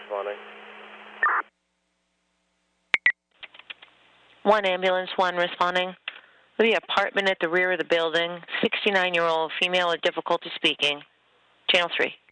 responding. 1 ambulance, 1 responding. The apartment at the rear of the building, 69-year-old female with difficulty speaking. Channel 3.